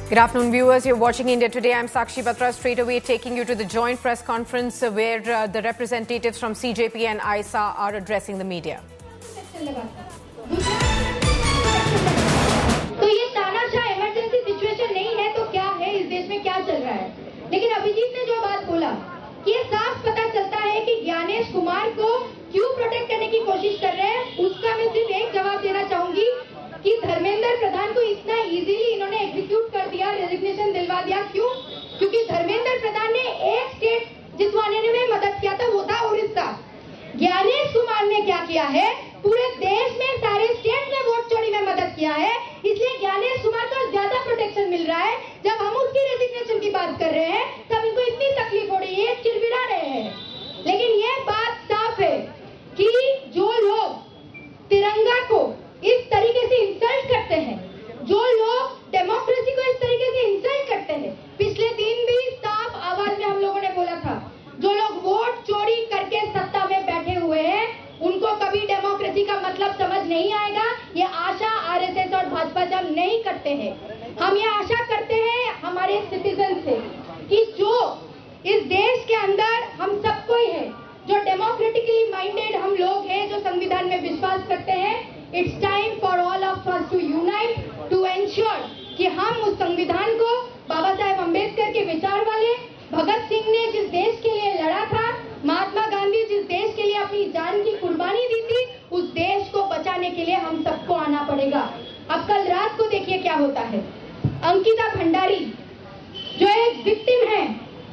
Good afternoon, viewers. You're watching India Today. I'm Sakshi Batra, straight away taking you to the joint press conference where the representatives from CJP and ISA are addressing the media. तो ये तानाशाह emergency situation नहीं है तो क्या है, इस देश में क्या चल रहा है। लेकिन अभिजीत ने जो बात बोला कि ये साफ पता चलता है कि ज्ञानेश कुमार को क्यों प्रोटेक्ट करने की कोशिश कर रहे हैं, उसका मैं सिर्फ एक जवाब देना चाहूंगी कि धर्मेंद्र प्रधान को इतना इजीली इन्होंने एग्जीक्यूट कर दिया, रेजिग्नेशन दिलवा दिया। क्यों? क्योंकि धर्मेंद्र प्रधान ने एक स्टेट जितवाने में मदद किया था, वो था उड़ीसा। ज्ञानेश कुमार ने क्या किया है, पूरे देश में सारे स्टेट में वोट चोरी में मदद किया है, इसलिए ज्ञानेश कुमार को ज्यादा प्रोटेक्शन मिल रहा है। जब हम उसकी रेजिग्नेशन की बात कर रहे हैं तब इनको इतनी तकलीफ हो रही है, चिड़चिड़ा रहे हैं। लेकिन ये बात साफ है कि जो लोग तिरंगा को इस तरीके से इंसल्ट करते हैं, जो लोग डेमोक्रेसी को इस तरीके से इंसल्ट करते हैं, पिछले दिन भी साफ आवाज में हम लोगों ने बोला था, जो लोग वोट चोरी करके सत्ता में बैठे हुए हैं उनको कभी डेमोक्रेसी का मतलब समझ नहीं आएगा। ये आशा आरएसएस और भाजपा से हम नहीं करते हैं। हम ये आशा करते हैं हमारे सिटीजन से कि जो इस देश के अंदर हम सबको ही है, जो डेमोक्रेटिकली माइंडेड हम लोग हैं, जो संविधान में विश्वास करते हैं, it's time for all of us to unite to ensure कि हम उस संविधान को बाबा साहेब अम्बेडकर के विचार वाले, भगत सिंह ने जिस देश के लिए लड़ा था, महात्मा गांधी जिस देश के लिए अपनी जान की कुर्बानी दी थी, उस देश को बचाने के लिए हम सबको आना पड़ेगा। अब कल रात को देखिए क्या होता है। अंकिता भंडारी जो एक विक्टिम है,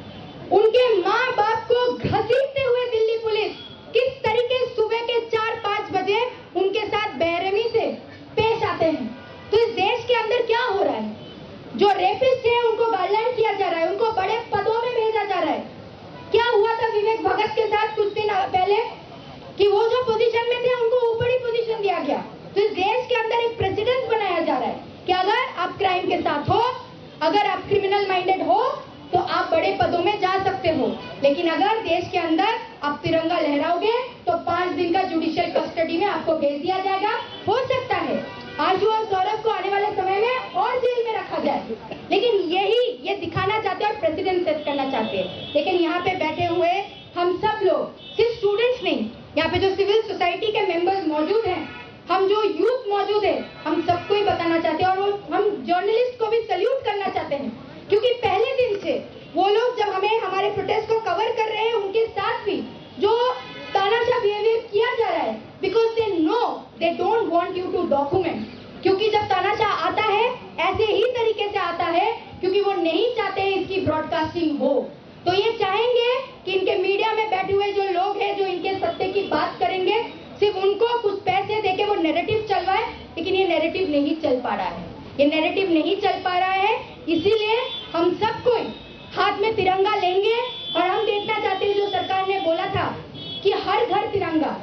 उनके माँ बाप को घसीटते हुए दिल्ली पुलिस किस तरीके सुबह के 4-5 बजे उनके साथ बेरहमी से पेश आते हैं। तो इस देश के अंदर क्या हो रहा है, जो रेपिस्ट है उनको गाइडलाइन किया जा रहा है, उनको बड़े पदों में भेजा जा रहा है। क्या हुआ था विवेक भगत के साथ कुछ दिन पहले कि वो जो पोजीशन में थे उनको ऊपरी पोजीशन दिया गया। तो इस देश के अंदर एक प्रेसिडेंट बनाया जा रहा है कि अगर आप क्राइम के साथ हो, अगर आप क्रिमिनल माइंडेड हो तो आप बड़े पदों में जा सकते हो, लेकिन अगर देश के अंदर आप तिरंगा लहराओगे तो 5 दिन का जुडिशियल कस्टडी में आपको भेज दिया जाएगा। हो सकता है आजू और सौरभ को आने वाले समय में और जेल में रखा जाए, लेकिन ये दिखाना चाहते हैं और प्रेसिडेंट सेट करना चाहते हैं। लेकिन यहाँ पे बैठे हुए हम सब लोग, सिर्फ स्टूडेंट्स नहीं, यहाँ पे जो सिविल सोसाइटी के मेंबर्स मौजूद हैं, हम जो यूथ मौजूद है, हम सबको ही बताना चाहते हैं और हम जर्नलिस्ट को भी सल्यूट करना चाहते हैं, क्योंकि पहले दिन से वो लोग जब हमें हमारे प्रोटेस्ट को कवर कर रहे हैं, उनके साथ भी जो तानाशाह बिहेवियर किया जा रहा है, because they know they don't want you to document. क्योंकि जब तानाशाह आता है ऐसे ही तरीके से आता है क्योंकि वो नहीं चाहते हैं इसकी ब्रॉडकास्टिंग हो। तो ये चाहेंगे कि इनके मीडिया में बैठे हुए जो लोग हैं, जो इनके सत्य की बात करेंगे, सिर्फ उनको कुछ पैसे देके वो नैरेटिव चलवाए, लेकिन ये नैरेटिव नहीं चल पा रहा है। ये नैरेटिव नहीं चल पा रहा है, इसीलिए हम सबको हाथ में तिरंगा लेंगे और हम देखना चाहते हैं जो सरकार ने बोला था कि हर घर तिरंगा,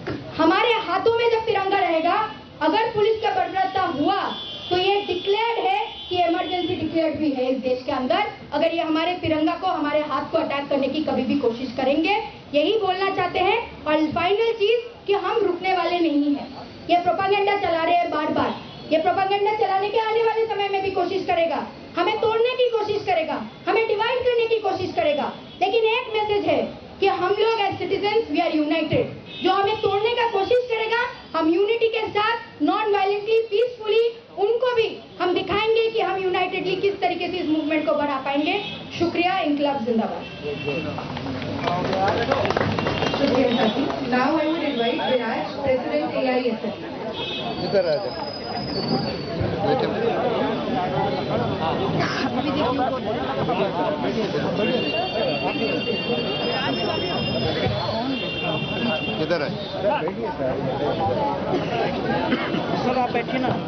हमारे हाथों में जब तिरंगा रहेगा, अगर पुलिस का बर्बरता हुआ तो ये डिक्लेयर्ड है कि इमरजेंसी डिक्लेयर्ड भी है इस देश के अंदर। अगर ये हमारे तिरंगा को, हमारे हाथ को अटैक करने की कभी भी कोशिश करेंगे, यही बोलना चाहते हैं। और फाइनल चीज कि हम रुकने वाले नहीं हैं। ये प्रोपेगेंडा चला रहे हैं बार बार, ये प्रोपेगेंडा चलाने के आने वाले समय में भी कोशिश करेगा, हमें तोड़ने की कोशिश करेगा, हमें डिवाइड करने की कोशिश करेगा। लेकिन एक मैसेज है कि हम लोग as citizens we are United. जो हमें तोड़ने का कोशिश करेगा, हम यूनिटी के साथ नॉन वायलेंटली, पीसफुली उनको भी हम दिखाएंगे कि हम यूनाइटेडली किस तरीके से इस मूवमेंट को बढ़ा पाएंगे। शुक्रिया, इंकलाब जिंदाबाद। Now I would invite Viraj, President AISF. इधर आ जाओ। इधर है सर, आप बैठिए ना।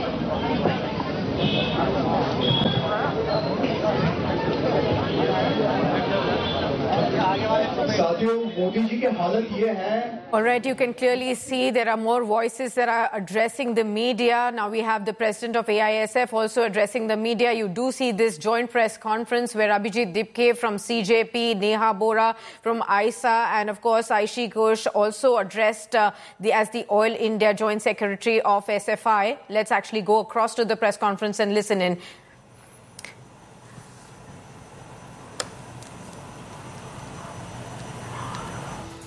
साथियों, मोदी जी की हालत ये है। All right, you can clearly see there are more voices that are addressing the media. Now we have the president of AISF also addressing the media. You do see this joint press conference where Abhijit Dipke from CJP, Neha Bora from ISA, and of course Aishi Ghosh also addressed as the Oil India Joint Secretary of SFI. Let's actually go across to the press conference and listen in.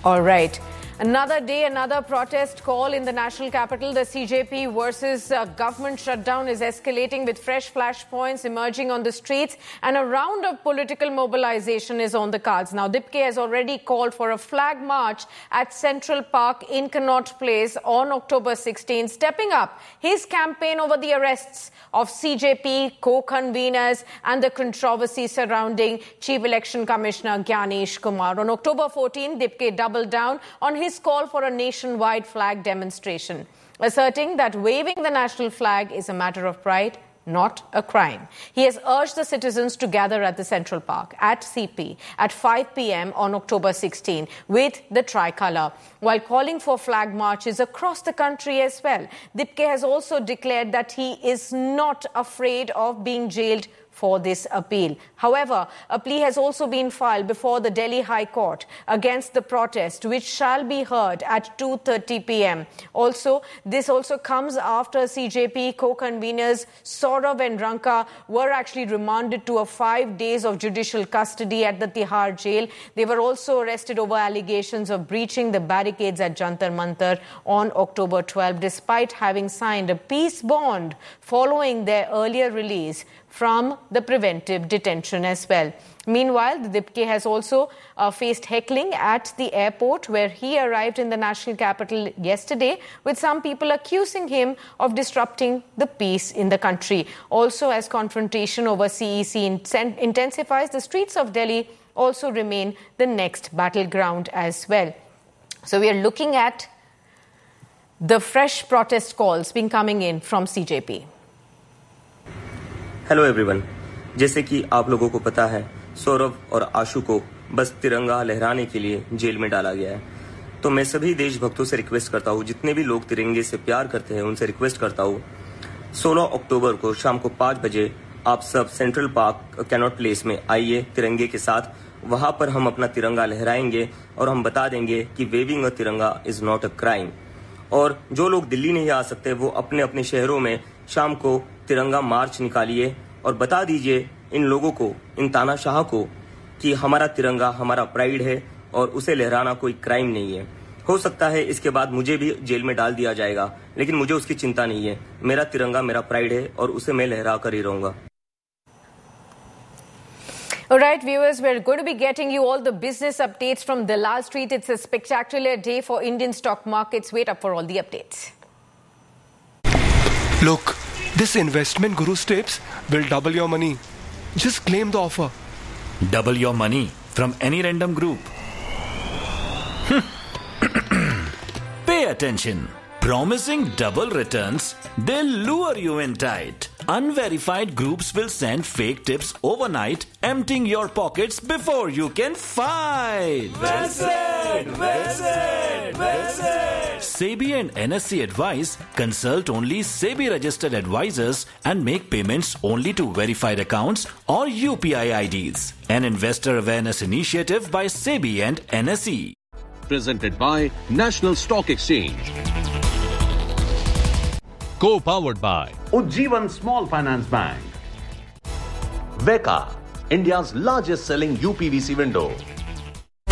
All right. Another day, another protest call in the national capital. The CJP versus government shutdown is escalating with fresh flashpoints emerging on the streets, and a round of political mobilization is on the cards. Now, Dipke has already called for a flag march at Central Park in Connaught Place on October 16, stepping up his campaign over the arrests of CJP co-conveners and the controversy surrounding Chief Election Commissioner Gyanesh Kumar. On October 14, Dipke doubled down on his call for a nationwide flag demonstration, asserting that waving the national flag is a matter of pride, not a crime. He has urged the citizens to gather at the Central Park at CP at 5 p.m. on October 16 with the tricolour, while calling for flag marches across the country as well. Dipke has also declared that he is not afraid of being jailed for this appeal. However, a plea has also been filed before the Delhi High Court against the protest, which shall be heard at 2:30 p.m. This also comes after CJP co-conveners Saurav and Ranka were actually remanded to 5 days of judicial custody at the Tihar jail. They were also arrested over allegations of breaching the barricades at Jantar Mantar on October 12, despite having signed a peace bond following their earlier release from the preventive detention as well. Meanwhile, the Dipke has also faced heckling at the airport where he arrived in the national capital yesterday, with some people accusing him of disrupting the peace in the country. Also, as confrontation over CEC intensifies, the streets of Delhi also remain the next battleground as well. So we are looking at the fresh protest calls being coming in from CJP. Hello everyone, जैसे कि आप लोगों को पता है, सौरभ और आशु को बस तिरंगा लहराने के लिए जेल में डाला गया है। तो मैं सभी देशभक्तों से रिक्वेस्ट करता हूँ, जितने भी लोग तिरंगे से प्यार करते हैं उनसे रिक्वेस्ट करता हूँ, 16 अक्टूबर को शाम को 5 बजे आप सब सेंट्रल पार्क कनॉट प्लेस में आइए तिरंगे के साथ। वहां पर हम अपना तिरंगा लहराएंगे और हम बता देंगे कि वेविंग अ तिरंगा इज नॉट अ क्राइम। और जो लोग दिल्ली नहीं आ सकते वो अपने अपने शहरों में शाम को तिरंगा मार्च निकालिए और बता दीजिए इन लोगों को, इन तानाशाह को, कि हमारा तिरंगा हमारा प्राइड है और उसे लहराना कोई क्राइम नहीं है। हो सकता है इसके बाद मुझे भी जेल में डाल दिया जाएगा, लेकिन मुझे उसकी चिंता नहीं है। मेरा तिरंगा मेरा प्राइड है और उसे मैं लहरा कर ही रहूंगा। All right, viewers, we're going to be getting you all the business updates from Dalal Street. It's a spectacular day for Indian stock markets. Wait up for all the updates. Look, this investment Guru's tips will double your money. Just claim the offer. Double your money from any random group. Pay attention. Promising double returns, they'll lure you in tight. Unverified groups will send fake tips overnight, emptying your pockets before you can fight. Visit! SEBI and NSE advise, consult only SEBI registered advisors and make payments only to verified accounts or UPI IDs. An investor awareness initiative by SEBI and NSE. Presented by National Stock Exchange. Co-powered by Ujjivan Small Finance Bank. Veka, India's largest selling UPVC window.